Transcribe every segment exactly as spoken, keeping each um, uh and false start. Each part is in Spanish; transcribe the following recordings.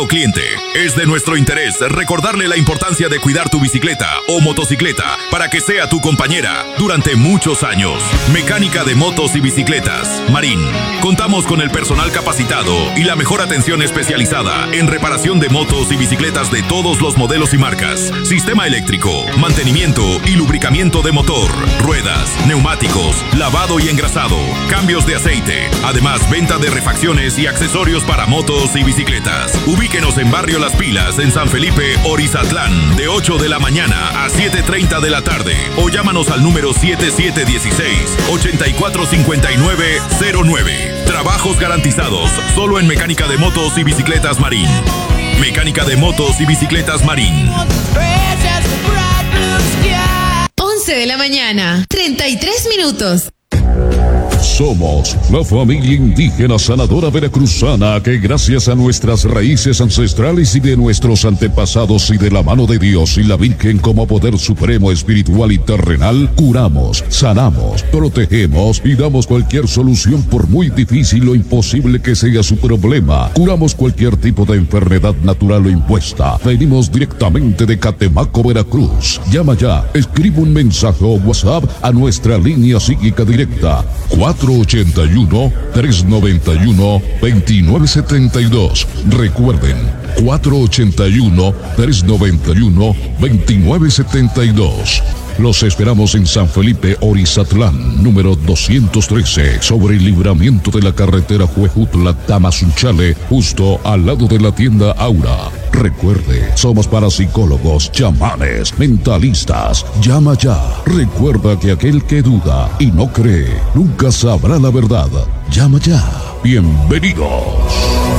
Cliente, es de nuestro interés recordarle la importancia de cuidar tu bicicleta o motocicleta para que sea tu compañera durante muchos años. Mecánica de motos y bicicletas, Marín. Contamos con el personal capacitado y la mejor atención especializada en reparación de motos y bicicletas de todos los modelos y marcas. Sistema eléctrico, mantenimiento y lubricamiento de motor, ruedas, neumáticos, lavado y engrasado, cambios de aceite. Además, venta de refacciones y accesorios para motos y bicicletas. Ubíquenos en Barrio Las Pilas, en San Felipe, Orizatlán, de ocho de la mañana a siete treinta de la tarde. O llámanos al número siete siete uno seis, ocho cuatro cinco nueve cero nueve. Trabajos garantizados, solo en Mecánica de Motos y Bicicletas Marín. Mecánica de Motos y Bicicletas Marín. once de la mañana, treinta y tres minutos. Somos la familia indígena sanadora veracruzana que gracias a nuestras raíces ancestrales y de nuestros antepasados y de la mano de Dios y la Virgen como poder supremo espiritual y terrenal, curamos, sanamos, protegemos y damos cualquier solución por muy difícil o imposible que sea su problema. Curamos cualquier tipo de enfermedad natural o impuesta. Venimos directamente de Catemaco, Veracruz. Llama ya, escribe un mensaje o WhatsApp a nuestra línea psíquica directa cuatro ochenta y uno, tres noventa y uno, veintinueve setenta y dos. Recuerden, cuatro ochenta y uno, tres noventa y uno, veintinueve setenta y dos. Los esperamos en San Felipe, Orizatlán, número doscientos trece, sobre el libramiento de la carretera Huejutla-Tamazunchale, justo al lado de la tienda Aura. Recuerde, somos parapsicólogos, chamanes, mentalistas. Llama ya. Recuerda que aquel que duda y no cree, nunca sabrá la verdad. Llama ya. Bienvenidos.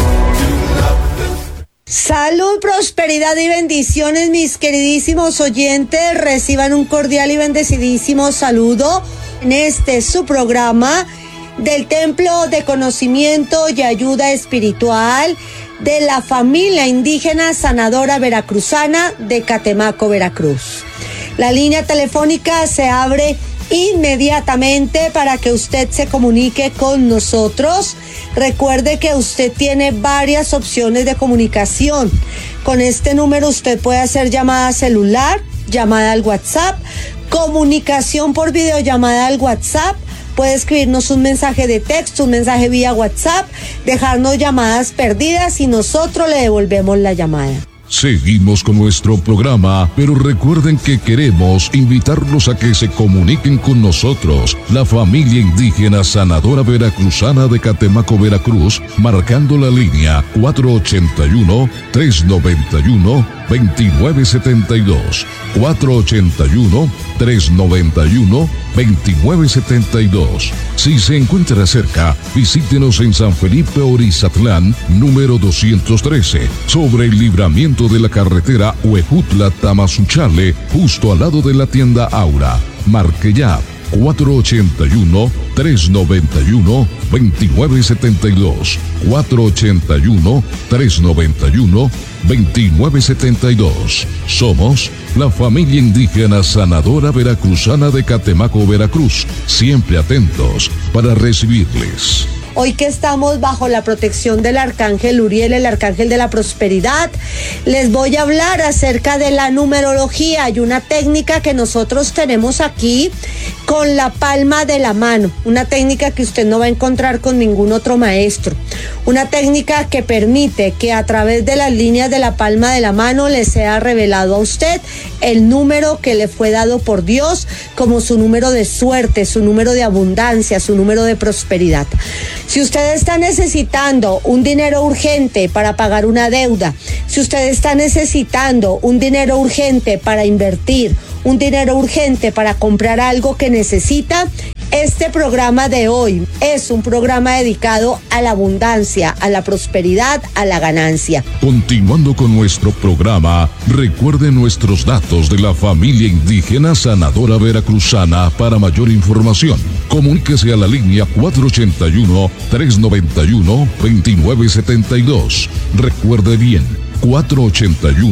Salud, prosperidad y bendiciones, mis queridísimos oyentes. Reciban un cordial y bendecidísimo saludo en este su programa del Templo de Conocimiento y Ayuda Espiritual de la familia indígena sanadora veracruzana de Catemaco, Veracruz. La línea telefónica se abre inmediatamente para que usted se comunique con nosotros. Recuerde que usted tiene varias opciones de comunicación. Con este número usted puede hacer llamada celular, llamada al WhatsApp, comunicación por videollamada al WhatsApp. Puede escribirnos un mensaje de texto, un mensaje vía WhatsApp, dejarnos llamadas perdidas y nosotros le devolvemos la llamada. Seguimos con nuestro programa, pero recuerden que queremos invitarlos a que se comuniquen con nosotros, la familia indígena sanadora veracruzana de Catemaco, Veracruz, marcando la línea cuatro ochenta y uno, tres noventa y uno, veintinueve setenta y dos, cuatro ochenta y uno, tres noventa y uno, veintinueve setenta y dos. Si se encuentra cerca, visítenos en San Felipe, Orizatlán, número doscientos trece, sobre el libramiento de la carretera Huejutla-Tamazunchale, justo al lado de la tienda Aura. Marque ya cuatro ochenta y uno, tres noventa y uno, veintinueve setenta y dos, cuatro ochenta y uno, tres noventa y uno, veintinueve setenta y dos. Somos la familia indígena sanadora veracruzana de Catemaco, Veracruz, siempre atentos para recibirles. Hoy que estamos bajo la protección del Arcángel Uriel, el Arcángel de la Prosperidad, les voy a hablar acerca de la numerología. Hay una técnica que nosotros tenemos aquí con la palma de la mano, una técnica que usted no va a encontrar con ningún otro maestro, una técnica que permite que a través de las líneas de la palma de la mano le sea revelado a usted el número que le fue dado por Dios como su número de suerte, su número de abundancia, su número de prosperidad. Si usted está necesitando un dinero urgente para pagar una deuda, si usted está necesitando un dinero urgente para invertir, un dinero urgente para comprar algo que necesita, este programa de hoy es un programa dedicado a la abundancia, a la prosperidad, a la ganancia. Continuando con nuestro programa, recuerde nuestros datos de la familia indígena sanadora veracruzana. Para mayor información, comuníquese a la línea cuatro ochenta y uno, tres noventa y uno, veintinueve setenta y dos. Recuerde bien, cuatro ochenta y uno,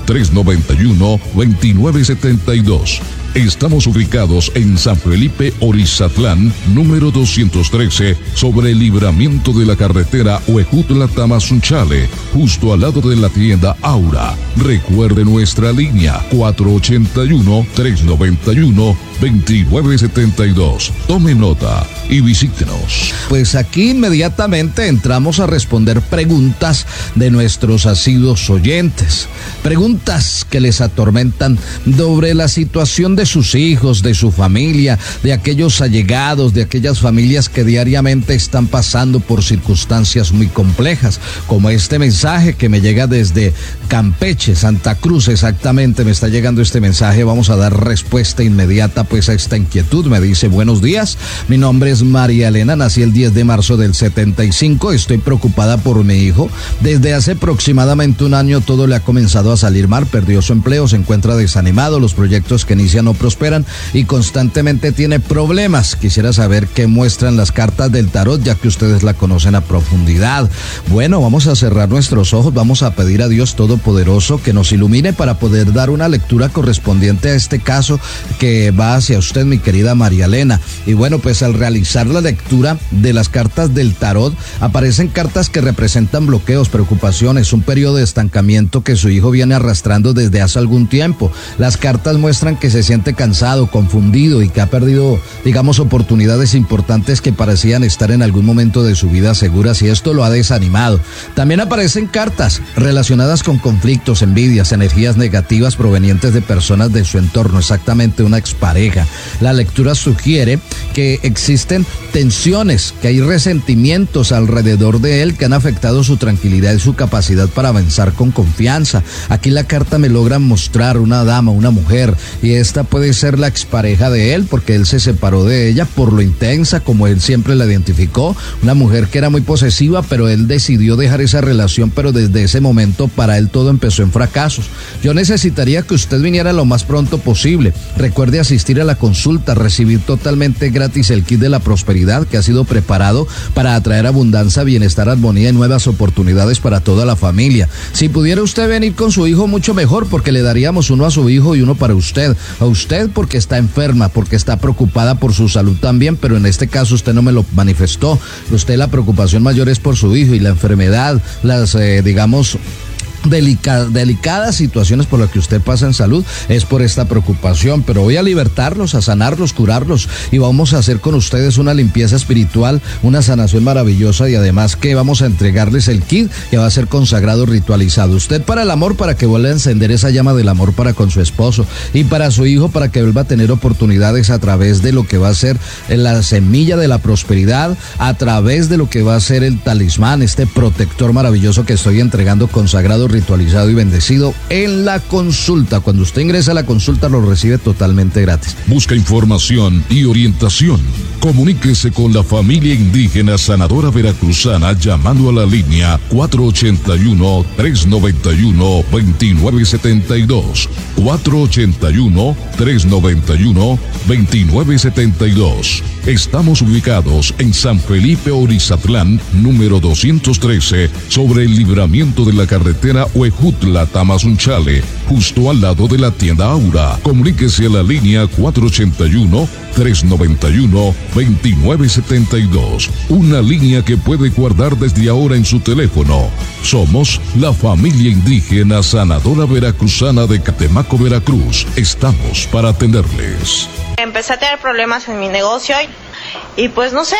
tres noventa y uno, veintinueve setenta y dos. Estamos ubicados en San Felipe Orizatlán, número doscientos trece, sobre el libramiento de la carretera Huejutla-Tamazunchale, justo al lado de la tienda Aura. Recuerde nuestra línea cuatro ochenta y uno, tres noventa y uno, veintinueve setenta y dos. Tome nota y visítenos. Pues aquí inmediatamente entramos a responder preguntas de nuestros asiduos oyentes. Preguntas que les atormentan sobre la situación de sus hijos, de su familia, de aquellos allegados, de aquellas familias que diariamente están pasando por circunstancias muy complejas, como este mensaje que me llega desde Campeche, Santa Cruz, exactamente me está llegando este mensaje. Vamos a dar respuesta inmediata pues a esta inquietud. Me dice: buenos días, mi nombre es María Elena, nací el diez de marzo del setenta y cinco, estoy preocupada por mi hijo. Desde hace aproximadamente un año todo le ha comenzado a salir mal, perdió su empleo, se encuentra desanimado, los proyectos que inicia no prosperan y constantemente tiene problemas. Quisiera saber qué muestran las cartas del tarot, ya que ustedes la conocen a profundidad. Bueno, vamos a cerrar nuestros ojos, vamos a pedir a Dios Todopoderoso que nos ilumine para poder dar una lectura correspondiente a este caso que va hacia usted, mi querida María Elena. Y bueno, pues al realizar la lectura de las cartas del tarot, aparecen cartas que representan bloqueos, preocupaciones, un periodo de estancamiento que su hijo viene arrastrando desde hace algún tiempo. Las cartas muestran que se siente cansado, confundido y que ha perdido, digamos, oportunidades importantes que parecían estar en algún momento de su vida seguras, y esto lo ha desanimado. También aparecen cartas relacionadas con conflictos, envidias, energías negativas provenientes de personas de su entorno, exactamente una expareja. La lectura sugiere que existen tensiones, que hay resentimientos alrededor de él que han afectado su tranquilidad y su capacidad para avanzar con confianza. Aquí la carta me logra mostrar una dama, una mujer, y esta puede ser la expareja de él, porque él se separó de ella por lo intensa como él siempre la identificó, una mujer que era muy posesiva, pero él decidió dejar esa relación, pero desde ese momento para él todo empezó en fracasos. Yo necesitaría que usted viniera lo más pronto posible. Recuerde asistir a la consulta, recibir totalmente gratis el kit de la prosperidad que ha sido preparado para atraer abundancia, bienestar, armonía y nuevas oportunidades para toda la familia. Si pudiera usted venir con su hijo, mucho mejor, porque le daríamos uno a su hijo y uno para usted. A usted porque está enferma, porque está preocupada por su salud también, pero en este caso usted no me lo manifestó. Usted, la preocupación mayor es por su hijo, y la enfermedad, las eh, digamos Delica, delicadas situaciones por las que usted pasa en salud es por esta preocupación, pero voy a libertarlos, a sanarlos, curarlos, y vamos a hacer con ustedes una limpieza espiritual, una sanación maravillosa, y además que vamos a entregarles el kit que va a ser consagrado, ritualizado. Usted para el amor, para que vuelva a encender esa llama del amor para con su esposo, y para su hijo, para que vuelva a tener oportunidades a través de lo que va a ser la semilla de la prosperidad, a través de lo que va a ser el talismán, este protector maravilloso que estoy entregando, consagrado, ritualizado y bendecido en la consulta. Cuando usted ingresa a la consulta lo recibe totalmente gratis. Busca información y orientación. Comuníquese con la familia indígena sanadora veracruzana llamando a la línea cuatro ochenta y uno, tres noventa y uno, veintinueve setenta y dos. cuatro ochenta y uno, tres noventa y uno, veintinueve setenta y dos. Estamos ubicados en San Felipe Orizatlán, número doscientos trece, sobre el libramiento de la carretera Huejutla-Tamazunchale, justo al lado de la tienda Aura. Comuníquese a la línea cuatro ochenta y uno, tres noventa y uno, veintinueve setenta y dos. Una línea que puede guardar desde ahora en su teléfono. Somos la familia indígena sanadora veracruzana de Catemaco, Veracruz. Estamos para atenderles. Empecé a tener problemas en mi negocio y, y pues no sé,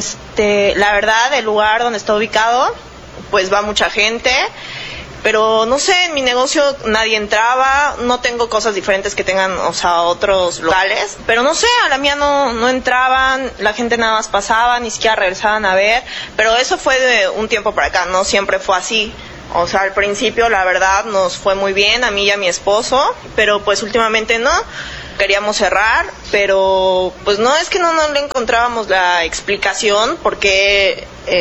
este, la verdad, el lugar donde está ubicado, pues va mucha gente, pero no sé, en mi negocio nadie entraba, no tengo cosas diferentes que tengan, o sea, otros locales, pero no sé, a la mía no, no entraban, la gente nada más pasaba, ni siquiera regresaban a ver, pero eso fue de un tiempo para acá, no siempre fue así. O sea, al principio la verdad nos fue muy bien, a mí y a mi esposo, pero pues últimamente no. Queríamos cerrar, pero pues no, es que no, no le encontrábamos la explicación porque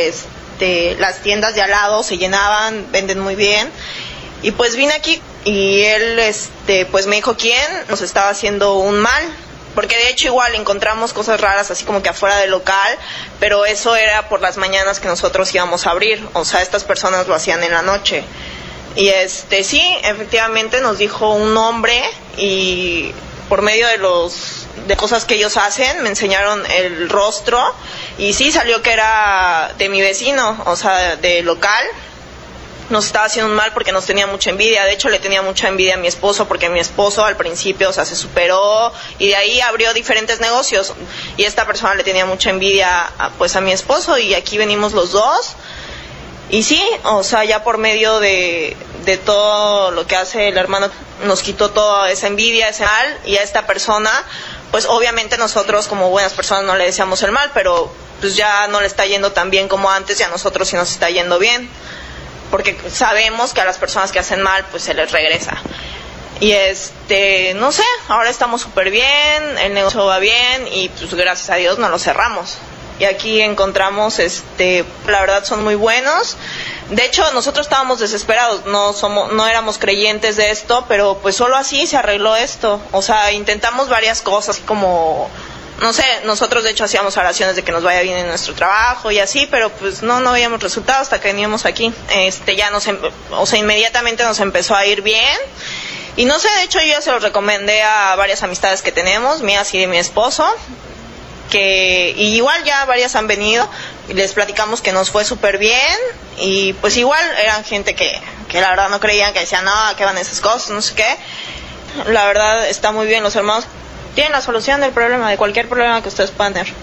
este, las tiendas de al lado se llenaban, venden muy bien, y pues vine aquí y él este, pues me dijo quién nos estaba haciendo un mal, porque de hecho igual encontramos cosas raras así como que afuera del local, pero eso era por las mañanas que nosotros íbamos a abrir, o sea, estas personas lo hacían en la noche. Y este sí, efectivamente nos dijo un nombre y por medio de los de cosas que ellos hacen me enseñaron el rostro y sí salió que era de mi vecino, o sea, de local. Nos estaba haciendo un mal porque nos tenía mucha envidia. De hecho, le tenía mucha envidia a mi esposo porque mi esposo al principio, o sea, se superó y de ahí abrió diferentes negocios y esta persona le tenía mucha envidia a, pues a mi esposo y aquí venimos los dos. Y sí, o sea, ya por medio de, de todo lo que hace el hermano, nos quitó toda esa envidia, ese mal, y a esta persona, pues obviamente nosotros como buenas personas no le deseamos el mal, pero pues ya no le está yendo tan bien como antes y a nosotros sí nos está yendo bien, porque sabemos que a las personas que hacen mal, pues se les regresa. Y este, no sé, ahora estamos súper bien, el negocio va bien y pues gracias a Dios no lo cerramos. Y aquí encontramos, este, la verdad son muy buenos. De hecho, nosotros estábamos desesperados, no somos, no éramos creyentes de esto, pero pues solo así se arregló esto. O sea, intentamos varias cosas, como, no sé, nosotros de hecho hacíamos oraciones de que nos vaya bien en nuestro trabajo y así, pero pues no, no veíamos resultados hasta que veníamos aquí. Este, ya nos, o sea, inmediatamente nos empezó a ir bien. Y no sé, de hecho yo ya se los recomendé a varias amistades que tenemos, mías y de mi esposo, que y igual ya varias han venido y les platicamos que nos fue súper bien y pues igual eran gente que, que la verdad no creían, que decían, no, ¿qué van esas cosas? No sé qué. La verdad está muy bien, los hermanos tienen la solución del problema, de cualquier problema que ustedes puedan tener.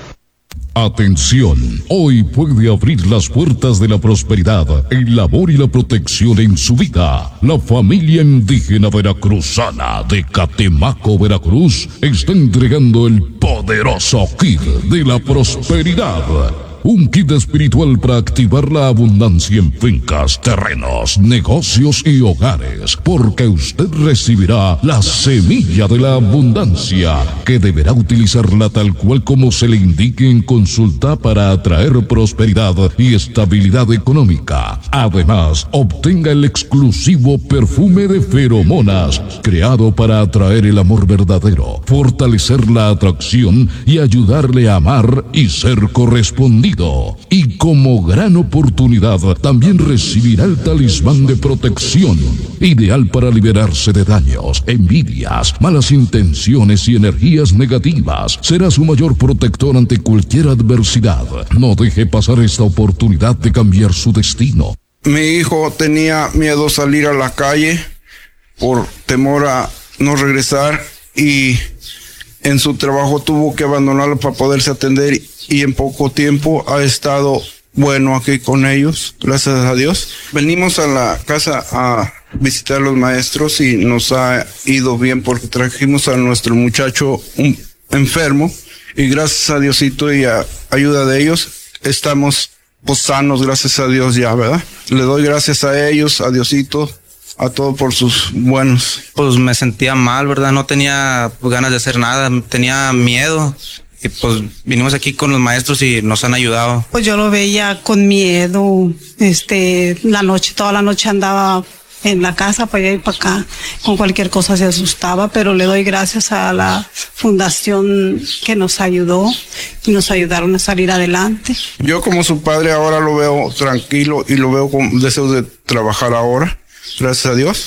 Atención, hoy puede abrir las puertas de la prosperidad, el amor y la protección en su vida. La familia indígena veracruzana de Catemaco, Veracruz, está entregando el poderoso kit de la prosperidad. Un kit espiritual para activar la abundancia en fincas, terrenos, negocios y hogares, porque usted recibirá la semilla de la abundancia, que deberá utilizarla tal cual como se le indique en consulta para atraer prosperidad y estabilidad económica. Además, obtenga el exclusivo perfume de feromonas, creado para atraer el amor verdadero, fortalecer la atracción y ayudarle a amar y ser correspondido. Y como gran oportunidad también recibirá el talismán de protección, ideal para liberarse de daños, envidias, malas intenciones y energías negativas. Será su mayor protector ante cualquier adversidad. No deje pasar esta oportunidad de cambiar su destino. Mi hijo tenía miedo a salir a la calle por temor a no regresar y en su trabajo tuvo que abandonarlo para poderse atender y en poco tiempo ha estado bueno aquí con ellos, gracias a Dios. Venimos a la casa a visitar a los maestros y nos ha ido bien porque trajimos a nuestro muchacho un enfermo y gracias a Diosito y a ayuda de ellos estamos pues sanos, gracias a Dios ya, ¿verdad? Le doy gracias a ellos, a Diosito, a todo por sus buenos. Pues me sentía mal, ¿verdad? No tenía pues, ganas de hacer nada, tenía miedo. Y pues vinimos aquí con los maestros y nos han ayudado. Pues yo lo veía con miedo, este, la noche, toda la noche andaba en la casa para allá y para acá, con cualquier cosa se asustaba, pero le doy gracias a la fundación que nos ayudó y nos ayudaron a salir adelante. Yo como su padre ahora lo veo tranquilo y lo veo con deseos de trabajar ahora, gracias a Dios,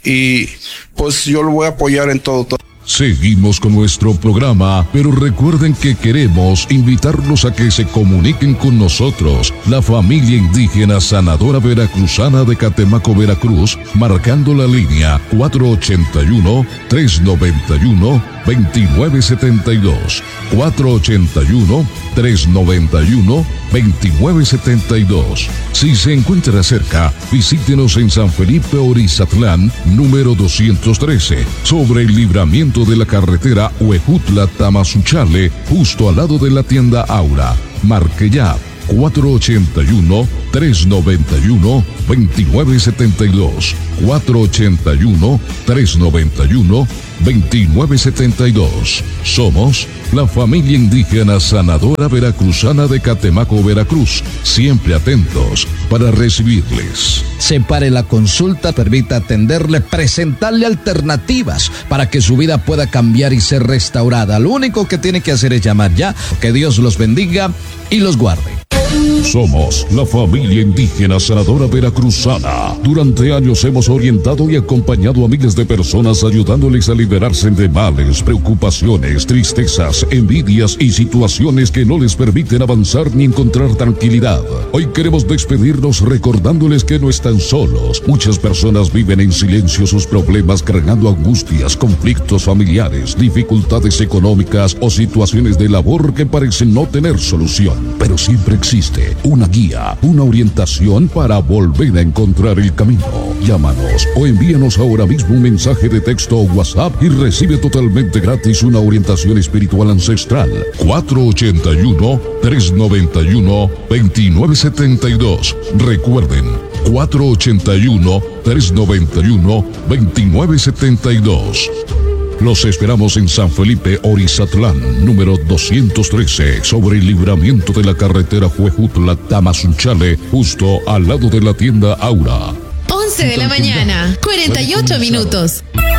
y pues yo lo voy a apoyar en todo, todo. Seguimos con nuestro programa, pero recuerden que queremos invitarlos a que se comuniquen con nosotros, la familia indígena sanadora veracruzana de Catemaco, Veracruz, marcando la línea cuatro ochenta y uno, tres noventa y uno, veintinueve setenta y dos, cuatro ochenta y uno, tres noventa y uno, veintinueve setenta y dos. Si se encuentra cerca, visítenos en San Felipe Orizatlán, número doscientos trece, sobre el libramiento de la carretera Huejutla-Tamazunchale, justo al lado de la tienda Aura. Marque ya cuatro ochenta y uno, tres noventa y uno, veintinueve setenta y dos, cuatro ochenta y uno, tres noventa y uno, veintinueve setenta y dos. Somos la familia indígena sanadora veracruzana de Catemaco, Veracruz, siempre atentos para recibirles. Separe la consulta, permita atenderle, presentarle alternativas para que su vida pueda cambiar y ser restaurada. Lo único que tiene que hacer es llamar ya. Que Dios los bendiga y los guarde. Somos la familia indígena sanadora veracruzana. Durante años hemos orientado y acompañado a miles de personas ayudándoles a liberarse de males, preocupaciones, tristezas, envidias y situaciones que no les permiten avanzar ni encontrar tranquilidad. Hoy queremos despedirnos recordándoles que no están solos. Muchas personas viven en silencio sus problemas, cargando angustias, conflictos familiares, dificultades económicas o situaciones de labor que parecen no tener solución. Pero siempre existe una guía, una orientación para volver a encontrar el camino. Llámanos o envíanos ahora mismo un mensaje de texto o WhatsApp y recibe totalmente gratis una orientación espiritual ancestral. cuatro ochenta y uno, trescientos noventa y uno, veintinueve setenta y dos. Recuerden, cuatro ochenta y uno, trescientos noventa y uno, veintinueve setenta y dos. Los esperamos en San Felipe, Orizatlán, número doscientos trece, sobre el libramiento de la carretera Huejutla-Tamazunchale, justo al lado de la tienda Aura. once de la mañana, cuarenta y ocho minutos.